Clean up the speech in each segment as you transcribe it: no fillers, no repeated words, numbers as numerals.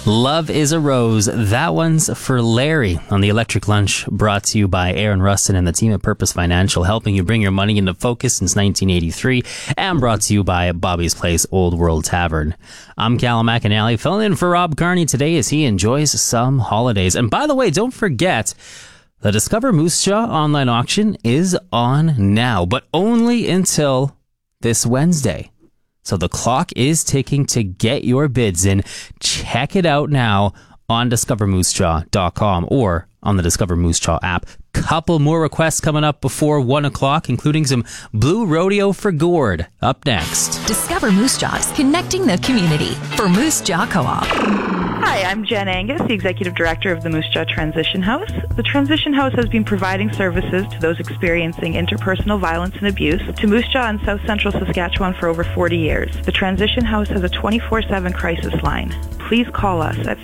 Love is a Rose. That one's for Larry on the Electric Lunch, brought to you by Aaron Rustin and the team at Purpose Financial, helping you bring your money into focus since 1983, and brought to you by Bobby's Place Old World Tavern. I'm Callum McAnally, filling in for Rob Carney today as he enjoys some holidays. And by the way, don't forget, the Discover Moose Jaw online auction is on now, but only until this Wednesday. So the clock is ticking to get your bids in. Check it out now on discovermoosejaw.com or on the Discover Moose Jaw app. Couple more requests coming up before 1 o'clock, including some Blue Rodeo for Gord up next. Discover Moose Jaws, connecting the community for Moose Jaw Co-op. Hi, I'm Jen Angus, the Executive Director of the Moose Jaw Transition House. The Transition House has been providing services to those experiencing interpersonal violence and abuse to Moose Jaw and South Central Saskatchewan for over 40 years. The Transition House has a 24/7 crisis line. Please call us at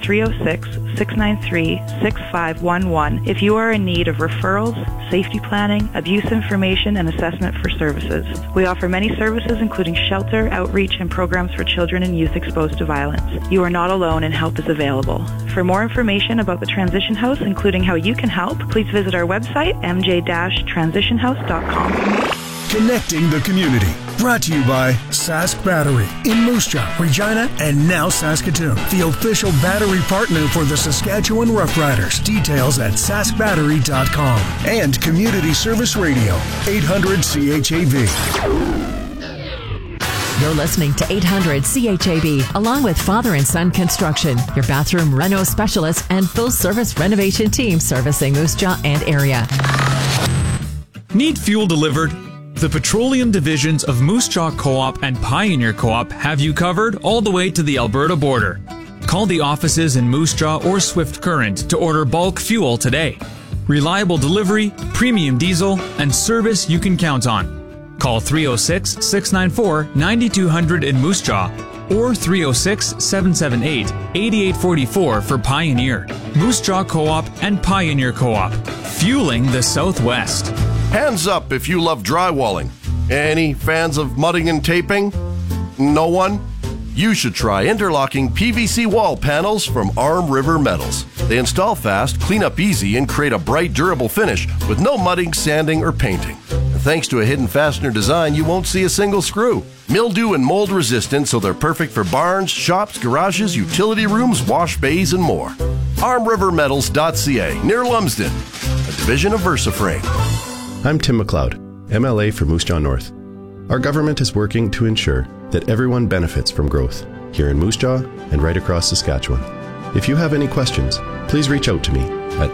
306-693-6511 if you are in need of referrals, safety planning, abuse information, and assessment for services. We offer many services including shelter, outreach, and programs for children and youth exposed to violence. You are not alone and help is available. For more information about the Transition House, including how you can help, please visit our website, mj-transitionhouse.com. Connecting the community. Brought to you by Sask Battery in Moose Jaw, Regina, and now Saskatoon. The official battery partner for the Saskatchewan Roughriders. Details at saskbattery.com. And Community Service Radio, 800 CHAB. You're listening to 800 CHAB, along with Father and Son Construction, your bathroom reno specialist and full-service renovation team servicing Moose Jaw and area. Need fuel delivered? The petroleum divisions of Moose Jaw Co-op and Pioneer Co-op have you covered all the way to the Alberta border. Call the offices in Moose Jaw or Swift Current to order bulk fuel today. Reliable delivery, premium diesel, and service you can count on. Call 306-694-9200 in Moose Jaw or 306-778-8844 for Pioneer. Moose Jaw Co-op and Pioneer Co-op, fueling the Southwest. Hands up if you love drywalling. Any fans of mudding and taping? No one? You should try interlocking PVC wall panels from Arm River Metals. They install fast, clean up easy, and create a bright, durable finish with no mudding, sanding, or painting. And thanks to a hidden fastener design, you won't see a single screw. Mildew and mold resistant, so they're perfect for barns, shops, garages, utility rooms, wash bays, and more. ArmRiverMetals.ca, near Lumsden, a division of VersaFrame. I'm Tim McLeod, MLA for Moose Jaw North. Our government is working to ensure that everyone benefits from growth here in Moose Jaw and right across Saskatchewan. If you have any questions, please reach out to me at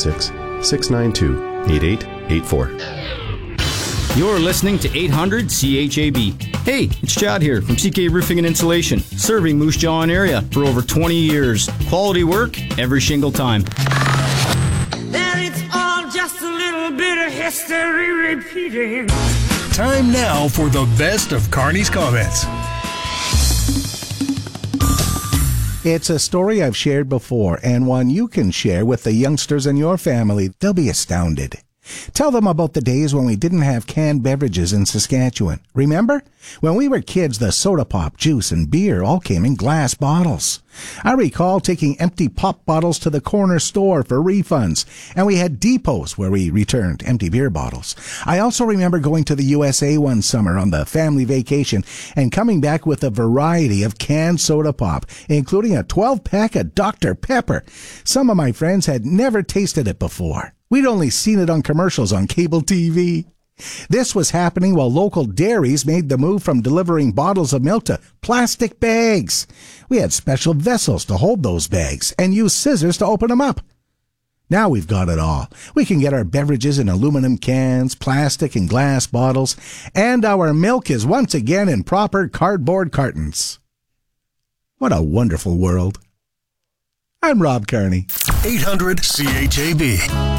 306-692-8884. You're listening to 800 CHAB. Hey, it's Chad here from CK Roofing and Insulation, serving Moose Jaw and area for over 20 years. Quality work every single time. Just a little bit of history repeating. Time now for the best of Carney's comments. It's a story I've shared before and one you can share with the youngsters in your family. They'll be astounded. Tell them about the days when we didn't have canned beverages in Saskatchewan. Remember? When we were kids, the soda pop, juice, and beer all came in glass bottles. I recall taking empty pop bottles to the corner store for refunds, and we had depots where we returned empty beer bottles. I also remember going to the USA one summer on the family vacation and coming back with a variety of canned soda pop, including a 12-pack of Dr. Pepper. Some of my friends had never tasted it before. We'd only seen it on commercials on cable TV. This was happening while local dairies made the move from delivering bottles of milk to plastic bags. We had special vessels to hold those bags and use scissors to open them up. Now we've got it all. We can get our beverages in aluminum cans, plastic and glass bottles, and our milk is once again in proper cardboard cartons. What a wonderful world. I'm Rob Carney. 800 CHAB.